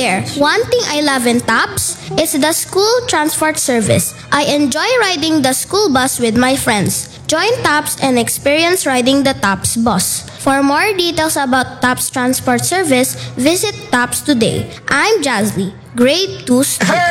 there. One thing I love in TAPS is the school transport service. I enjoy riding the school bus with my friends. Join TAPS and experience riding the TAPS bus. For more details about TAPS transport service, visit TAPS today. I'm Jazly, grade 2 student.